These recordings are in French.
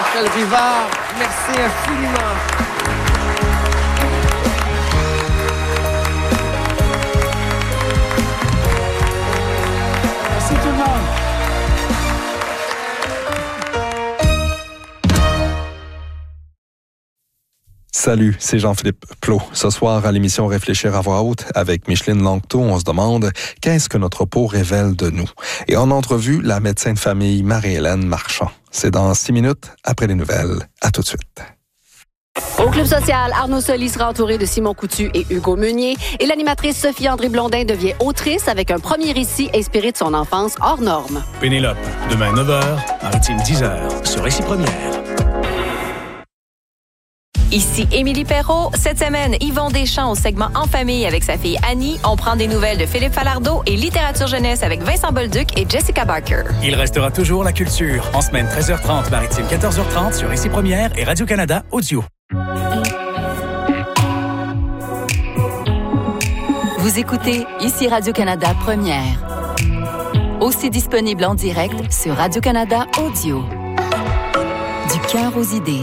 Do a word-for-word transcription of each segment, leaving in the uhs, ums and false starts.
Raphaël Rivard. Merci infiniment. Merci tout le monde. Salut, c'est Jean-Philippe Plot. Ce soir, à l'émission Réfléchir à voix haute, avec Micheline Langto, on se demande qu'est-ce que notre peau révèle de nous. Et en entrevue, la médecin de famille Marie-Hélène Marchand. C'est dans six minutes, après les nouvelles. À tout de suite. Au Club social, Arnaud Soli sera entouré de Simon Coutu et Hugo Meunier. Et l'animatrice Sophie-André Blondin devient autrice avec un premier récit inspiré de son enfance hors norme. Pénélope, demain neuf heures, Maritime dix heures, sur Récit Première. Ici Émilie Perrault. Cette semaine, Yvon Deschamps au segment En famille avec sa fille Annie. On prend des nouvelles de Philippe Falardeau et littérature jeunesse avec Vincent Bolduc et Jessica Barker. Il restera toujours la culture. En semaine treize heures trente, Maritime quatorze heures trente sur Récit Première et Radio-Canada Audio. Vous écoutez Ici Radio-Canada Première. Aussi disponible en direct sur Radio-Canada Audio. Du cœur aux idées.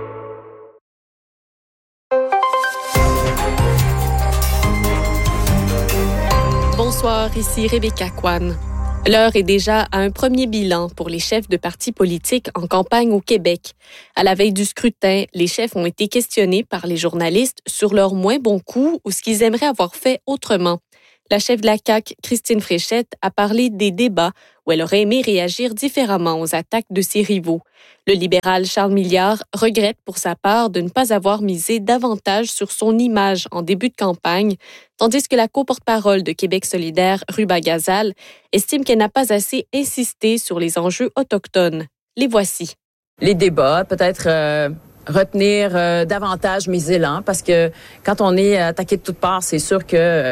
Bonsoir, ici Rebecca Kwan. L'heure est déjà à un premier bilan pour les chefs de partis politiques en campagne au Québec. À la veille du scrutin, les chefs ont été questionnés par les journalistes sur leurs moins bons coups ou ce qu'ils aimeraient avoir fait autrement. La chef de la C A Q, Christine Fréchette, a parlé des débats où elle aurait aimé réagir différemment aux attaques de ses rivaux. Le libéral Charles Milliard regrette pour sa part de ne pas avoir misé davantage sur son image en début de campagne, tandis que la co-porte-parole de Québec solidaire, Ruba Gazal, estime qu'elle n'a pas assez insisté sur les enjeux autochtones. Les voici. Les débats, peut-être euh, retenir euh, davantage mes élans, parce que quand on est attaqué de toutes parts, c'est sûr que euh,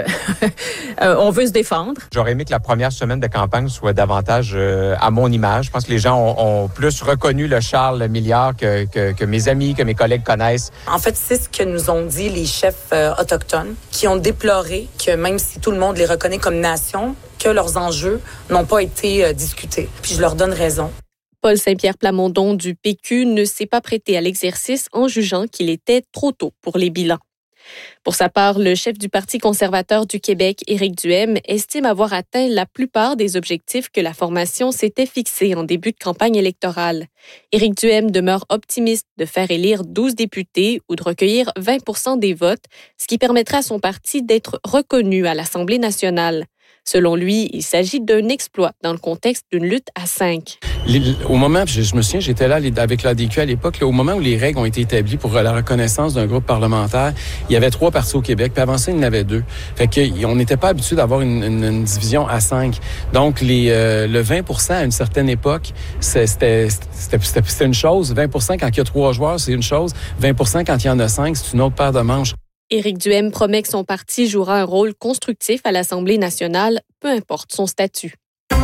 on veut se défendre. J'aurais aimé que la première semaine de campagne soit davantage euh, à mon image. Je pense que les gens ont, ont plus reconnu le Charles Milliard que, que, que mes amis, que mes collègues connaissent. En fait, c'est ce que nous ont dit les chefs euh, autochtones, qui ont déploré que même si tout le monde les reconnaît comme nation, que leurs enjeux n'ont pas été euh, discutés. Puis je leur donne raison. Paul Saint-Pierre Plamondon du P Q ne s'est pas prêté à l'exercice en jugeant qu'il était trop tôt pour les bilans. Pour sa part, le chef du Parti conservateur du Québec, Éric Duhaime, estime avoir atteint la plupart des objectifs que la formation s'était fixés en début de campagne électorale. Éric Duhaime demeure optimiste de faire élire douze députés ou de recueillir vingt pour cent des votes, ce qui permettra à son parti d'être reconnu à l'Assemblée nationale. Selon lui, il s'agit d'un exploit dans le contexte d'une lutte à cinq. Au moment, je, je me souviens, j'étais là avec l'A D Q à l'époque, là, au moment où les règles ont été établies pour la reconnaissance d'un groupe parlementaire, il y avait trois partis au Québec, puis avant ça, il y en avait deux. Fait que on n'était pas habitué d'avoir une, une, une division à cinq. Donc, les, euh, le vingt pour cent à une certaine époque, c'était, c'était, c'était, c'était une chose. vingt pour cent quand il y a trois joueurs, c'est une chose. vingt pour cent quand il y en a cinq, c'est une autre paire de manches. Éric Duhaime promet que son parti jouera un rôle constructif à l'Assemblée nationale, peu importe son statut.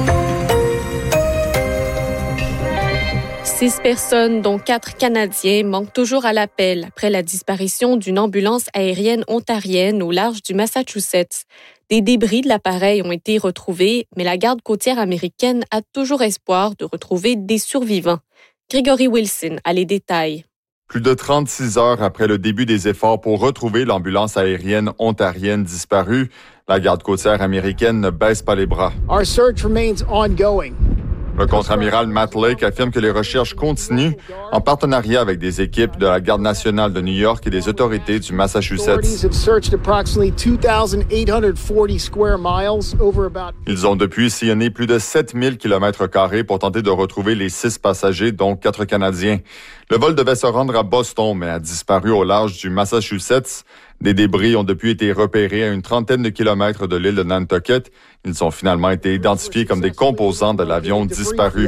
Six personnes, dont quatre Canadiens, manquent toujours à l'appel après la disparition d'une ambulance aérienne ontarienne au large du Massachusetts. Des débris de l'appareil ont été retrouvés, mais la garde côtière américaine a toujours espoir de retrouver des survivants. Gregory Wilson a les détails. Plus de trente-six heures après le début des efforts pour retrouver l'ambulance aérienne ontarienne disparue, la garde côtière américaine ne baisse pas les bras. Our search remains ongoing. Le contre-amiral Matt Lake affirme que les recherches continuent en partenariat avec des équipes de la Garde nationale de New York et des autorités du Massachusetts. Ils ont depuis sillonné plus de sept mille kilomètres carrés pour tenter de retrouver les six passagers, dont quatre Canadiens. Le vol devait se rendre à Boston, mais a disparu au large du Massachusetts. Des débris ont depuis été repérés à une trentaine de kilomètres de l'île de Nantucket. Ils ont finalement été identifiés comme des composants de l'avion disparu.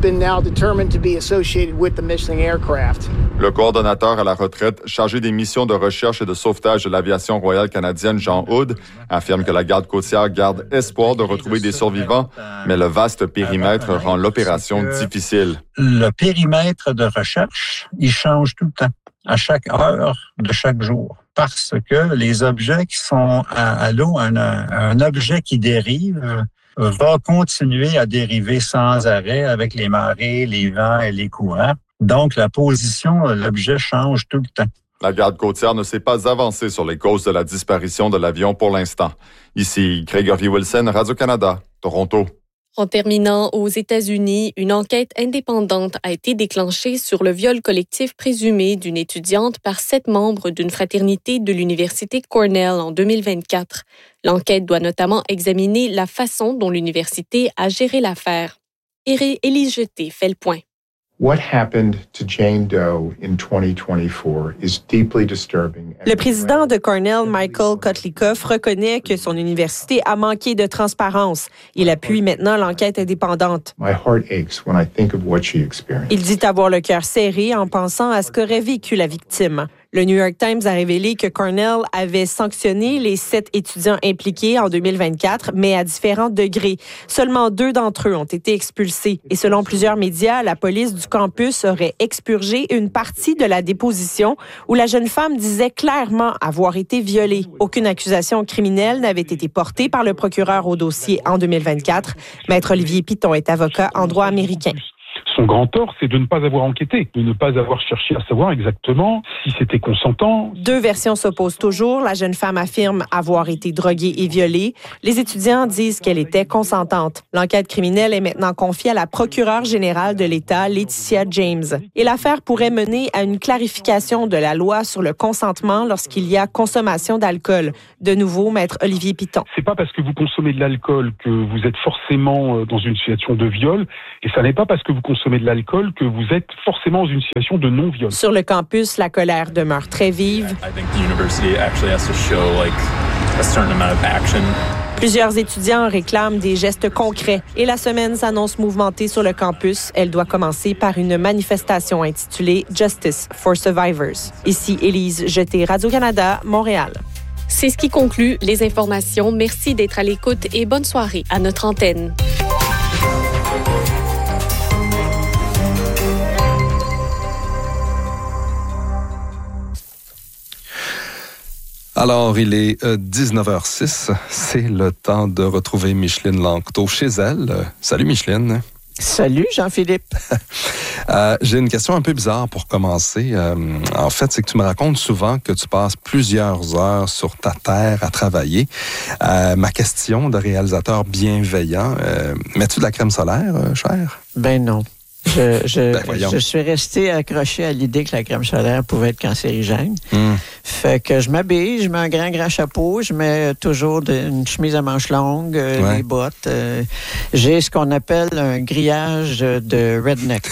Le coordonnateur à la retraite, chargé des missions de recherche et de sauvetage de l'aviation royale canadienne, Jean Hood, affirme que la garde côtière garde espoir de retrouver des survivants, mais le vaste périmètre rend l'opération difficile. Le périmètre de recherche, il change tout le temps, à chaque heure de chaque jour. Parce que les objets qui sont à, à l'eau, un, un objet qui dérive va continuer à dériver sans arrêt avec les marées, les vents et les courants. Donc, la position, l'objet change tout le temps. La garde côtière ne s'est pas avancée sur les causes de la disparition de l'avion pour l'instant. Ici, Gregory Wilson, Radio-Canada, Toronto. En terminant, aux États-Unis, une enquête indépendante a été déclenchée sur le viol collectif présumé d'une étudiante par sept membres d'une fraternité de l'Université Cornell en deux mille vingt-quatre. L'enquête doit notamment examiner la façon dont l'université a géré l'affaire. Élise Jeté fait le point. What happened to Jane Doe in twenty twenty-four is deeply disturbing. Le président de Cornell, Michael Kotlikoff, reconnaît que son université a manqué de transparence. Il appuie maintenant l'enquête indépendante. My heart aches when I think of what she experienced. Il dit avoir le cœur serré en pensant à ce qu'aurait vécu la victime. Le New York Times a révélé que Cornell avait sanctionné les sept étudiants impliqués en deux mille vingt-quatre, mais à différents degrés. Seulement deux d'entre eux ont été expulsés. Et selon plusieurs médias, la police du campus aurait expurgé une partie de la déposition où la jeune femme disait clairement avoir été violée. Aucune accusation criminelle n'avait été portée par le procureur au dossier en deux mille vingt-quatre. Maître Olivier Piton est avocat en droit américain. Son grand tort, c'est de ne pas avoir enquêté, de ne pas avoir cherché à savoir exactement si c'était consentant. Deux versions s'opposent toujours. La jeune femme affirme avoir été droguée et violée. Les étudiants disent qu'elle était consentante. L'enquête criminelle est maintenant confiée à la procureure générale de l'État, Laetitia James. Et l'affaire pourrait mener à une clarification de la loi sur le consentement lorsqu'il y a consommation d'alcool. De nouveau, Maître Olivier Piton. C'est pas parce que vous consommez de l'alcool que vous êtes forcément dans une situation de viol, et ça n'est pas parce que vous consommez de l'alcool que vous êtes forcément dans une situation de non-viol. Sur le campus, la colère demeure très vive. Plusieurs étudiants réclament des gestes concrets et la semaine s'annonce mouvementée sur le campus. Elle doit commencer par une manifestation intitulée Justice for Survivors. Ici Élise Jeté, Radio-Canada, Montréal. C'est ce qui conclut les informations. Merci d'être à l'écoute et bonne soirée à notre antenne. Alors, il est euh, dix-neuf heures six. C'est le temps de retrouver Micheline Langto chez elle. Euh, salut, Micheline. Salut, Jean-Philippe. euh, j'ai une question un peu bizarre pour commencer. Euh, en fait, c'est que tu me racontes souvent que tu passes plusieurs heures sur ta terre à travailler. Euh, ma question de réalisateur bienveillant, euh, mets-tu de la crème solaire, euh, cher? Ben non. Je, je, ben je suis resté accroché à l'idée que la crème solaire pouvait être cancérigène. Mm. Fait que je m'habille, je mets un grand, grand chapeau, je mets toujours de, une chemise à manches longues, euh, ouais. des bottes. Euh, j'ai ce qu'on appelle un grillage de redneck.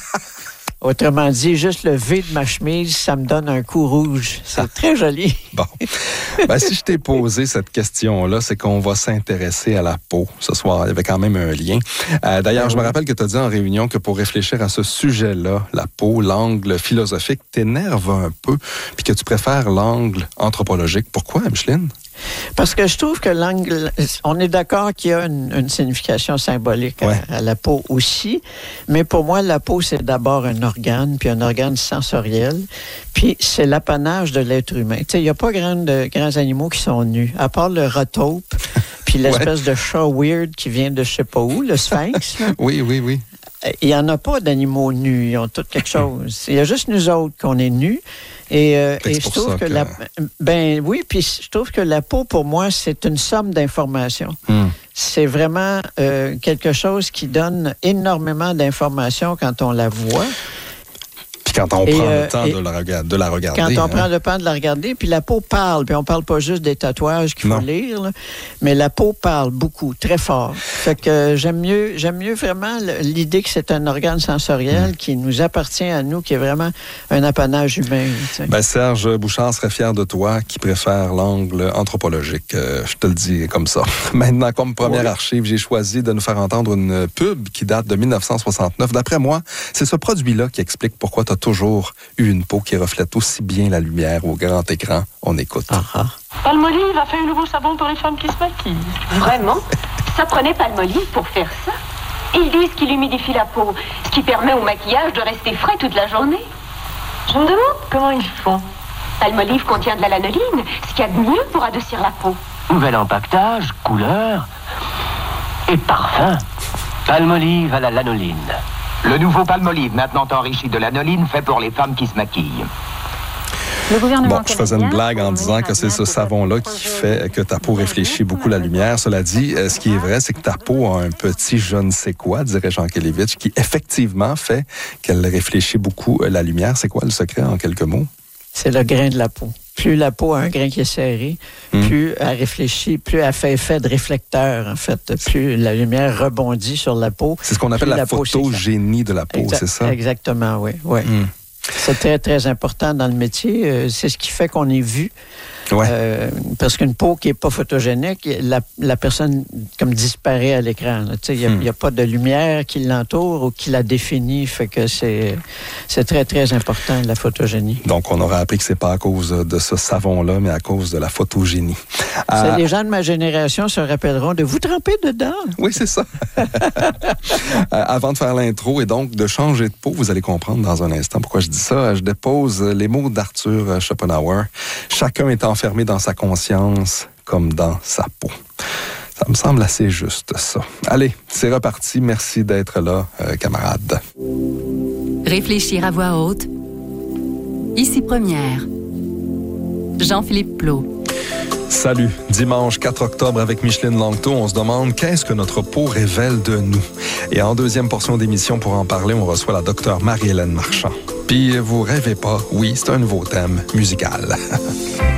Autrement dit, juste le V de ma chemise, ça me donne un coup rouge. C'est ah. très joli. Bon. Ben, si je t'ai posé cette question-là, c'est qu'on va s'intéresser à la peau ce soir. Il y avait quand même un lien. Euh, d'ailleurs, ben, je oui. me rappelle que tu as dit en réunion que pour réfléchir à ce sujet-là, la peau, l'angle philosophique t'énerve un peu, puis que tu préfères l'angle anthropologique. Pourquoi, Micheline? Parce que je trouve que l'angle, on est d'accord qu'il y a une, une signification symbolique ouais. à, à la peau aussi, mais pour moi, la peau, c'est d'abord un organe, puis un organe sensoriel, puis c'est l'apanage de l'être humain. Tu sais, il n'y a pas grand de, grands animaux qui sont nus, à part le rotaupe, puis l'espèce ouais. de chat weird qui vient de je sais pas où, le sphinx. oui, oui, oui. Il n'y en a pas d'animaux nus, ils ont tous quelque chose. Il y a juste nous autres qu'on est nus. Et, euh, et je trouve que, que la ben oui, puis je trouve que la peau pour moi c'est une somme d'informations. Mm. C'est vraiment euh, quelque chose qui donne énormément d'informations quand on la voit. Puis quand on et, prend euh, le temps de la, rega- de la regarder. Quand on hein? prend le temps de la regarder, puis la peau parle, puis on parle pas juste des tatouages qu'il faut non. lire, là, mais la peau parle beaucoup, très fort. Fait que j'aime mieux, j'aime mieux vraiment l'idée que c'est un organe sensoriel mmh. qui nous appartient à nous, qui est vraiment un apanage humain. Ben, Serge Bouchard serait fier de toi qui préfère l'angle anthropologique. Euh, je te le dis comme ça. Maintenant, comme première oui. archive, j'ai choisi de nous faire entendre une pub qui date de dix-neuf cent soixante-neuf. D'après moi, c'est ce produit-là qui explique pourquoi tu as toujours eu une peau qui reflète aussi bien la lumière au grand écran. On écoute. Uh-huh. Palmolive a fait un nouveau savon pour les femmes qui se maquillent. Vraiment? Ça prenait Palmolive pour faire ça? Ils disent qu'il humidifie la peau, ce qui permet au maquillage de rester frais toute la journée. Je me demande comment ils font. Palmolive contient de la lanoline, ce qu'il y a de mieux pour adoucir la peau. Nouvel empaquetage, couleur et parfum. Palmolive à la lanoline. Le nouveau Palmolive, maintenant enrichi de lanoline, fait pour les femmes qui se maquillent. Bon, je faisais une blague en disant que c'est ce savon-là qui fait que ta peau réfléchit beaucoup la lumière. Cela dit, ce qui est vrai, c'est que ta peau a un petit je ne sais quoi, dirait Jean Kelevitch, qui effectivement fait qu'elle réfléchit beaucoup la lumière. C'est quoi le secret en quelques mots? C'est le grain de la peau. Plus la peau a un grain qui est serré, mmh. plus elle réfléchit, plus elle fait effet de réflecteur, en fait. Plus la lumière rebondit sur la peau. C'est ce qu'on appelle la, la photogénie de la peau, exact, c'est ça? Exactement, oui. oui. Mmh. C'est très, très important dans le métier. C'est ce qui fait qu'on est vu. Ouais. Euh, parce qu'une peau qui n'est pas photogénique, la, la personne comme disparaît à l'écran. Il n'y a, hmm. a pas de lumière qui l'entoure ou qui la définit. Fait que c'est, c'est très, très important, la photogénie. Donc, on aura appris que ce n'est pas à cause de ce savon-là, mais à cause de la photogénie. Euh... Les gens de ma génération se rappelleront de vous tremper dedans. Oui, c'est ça. euh, avant de faire l'intro et donc de changer de peau, vous allez comprendre dans un instant pourquoi je dis ça. Je dépose les mots d'Arthur Schopenhauer. Chacun est enfermé dans sa conscience comme dans sa peau. Ça me semble assez juste, ça. Allez, c'est reparti. Merci d'être là, euh, camarades. Réfléchir à voix haute. Ici Première. Jean-Philippe Plot. Salut. Dimanche quatre octobre avec Micheline Langto, on se demande qu'est-ce que notre peau révèle de nous. Et en deuxième portion d'émission, pour en parler, on reçoit la docteure Marie-Hélène Marchand. Puis vous rêvez pas, oui, c'est un nouveau thème musical.